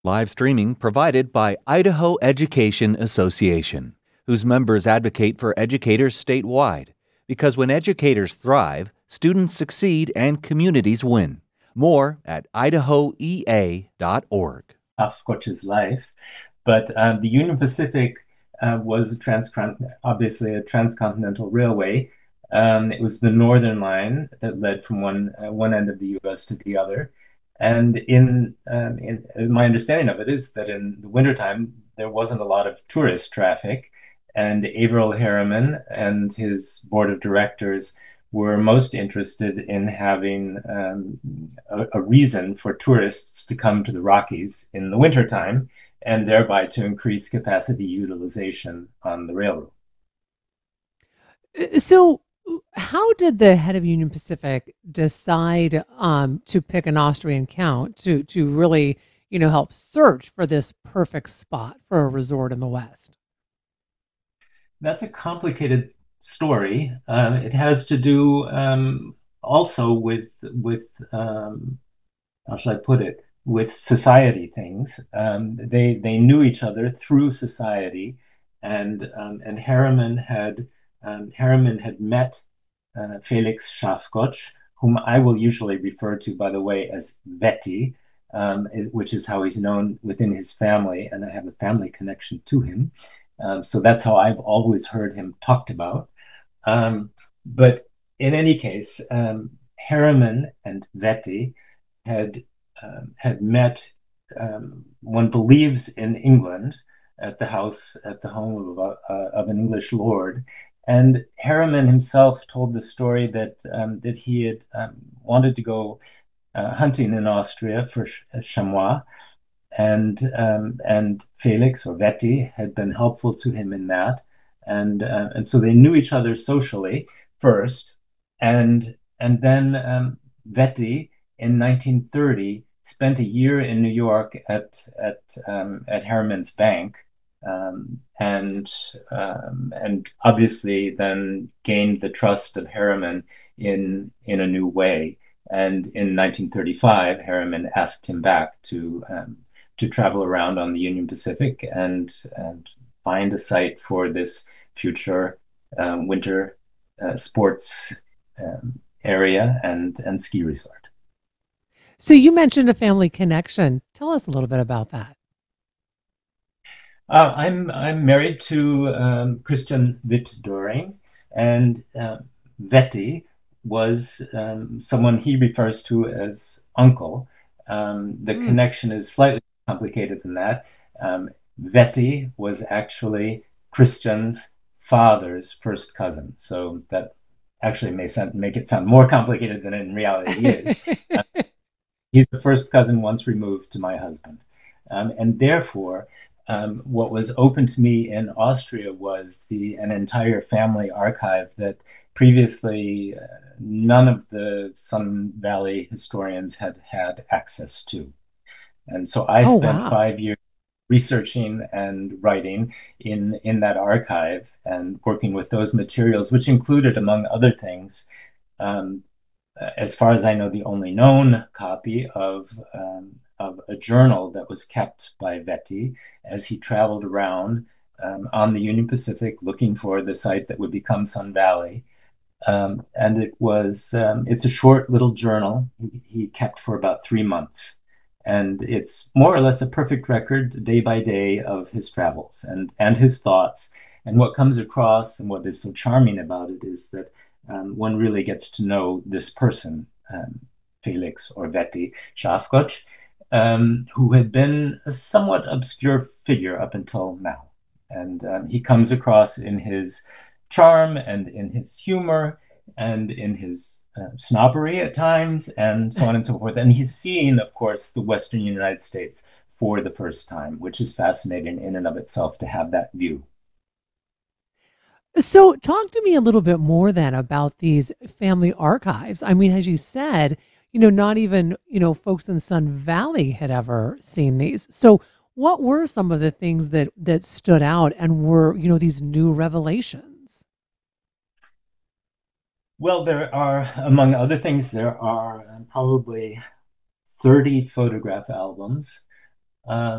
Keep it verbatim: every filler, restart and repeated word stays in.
Live streaming provided by Idaho Education Association, whose members advocate for educators statewide. Because when educators thrive, students succeed and communities win. More at idaho e a dot org. Scott's life, but um, the Union Pacific uh, was a transcon obviously a transcontinental railway. Um, it was the northern line that led from one uh, one end of the U S to the other. And in, um, in my understanding of it is that in the wintertime, there wasn't a lot of tourist traffic. And Averill Harriman and his board of directors were most interested in having um, a, a reason for tourists to come to the Rockies in the wintertime and thereby to increase capacity utilization on the railroad. Uh, So, how did the head of Union Pacific decide um, to pick an Austrian count to to really, you know, help search for this perfect spot for a resort in the West? That's a complicated story. Um, it has to do um, also with with um, how should I put it, with society things. Um, they they knew each other through society, and um, and Harriman had um, Harriman had met uh, Felix Schafgotsch, whom I will usually refer to, by the way, as Vetti, um, which is how he's known within his family, and I have a family connection to him. Um, so that's how I've always heard him talked about. Um, but in any case, um, Harriman and Vetti had um, had met. Um, one believes in England at the house at the home of, a, uh, of an English lord, and Harriman himself told the story that um, that he had um, wanted to go uh, hunting in Austria for chamois, and um, and Felix or Vetti had been helpful to him in that, and uh, and so they knew each other socially first, and and then um, Vetti in nineteen thirty spent a year in New York at at um, at Harriman's bank, um, and um, and obviously then gained the trust of Harriman in in a new way. And in nineteen thirty-five, Harriman asked him back to um, to travel around on the Union Pacific and and find a site for this future um, winter uh, sports um, area and and ski resort. So, you mentioned a family connection. Tell us a little bit about that. Uh, I'm I'm married to um, Christian Witt-Doering, and uh, Vetti was um, someone he refers to as uncle. Um, the Mm. connection is slightly complicated than that. Um, Vetti was actually Christian's father's first cousin, so that actually may sound, make it sound more complicated than it in reality is. Uh, he's the first cousin once removed to my husband, um, and therefore um, what was open to me in Austria was the an entire family archive that previously uh, none of the Sun Valley historians had had access to. And so I Oh, spent wow. five years researching and writing in in that archive and working with those materials, which included, among other things, um, as far as I know, the only known copy of um, of a journal that was kept by Vetti as he traveled around um, on the Union Pacific looking for the site that would become Sun Valley. Um, and it was um, it's a short little journal he, he kept for about three months. And it's more or less a perfect record, day by day, of his travels and, and his thoughts. And what comes across and what is so charming about it is that um, one really gets to know this person, um, Felix or Vetti Schafgotsch, um, who had been a somewhat obscure figure up until now. And um, he comes across in his charm and in his humor and in his uh, snobbery at times, and so on and so forth. And he's seeing, of course, the Western United States for the first time, which is fascinating in and of itself to have that view. So, talk to me a little bit more then about these family archives. I mean, as you said, you know, not even, you know, folks in Sun Valley had ever seen these. So, what were some of the things that that stood out and were, you know, these new revelations? Well, there are, among other things, there are probably thirty photograph albums um,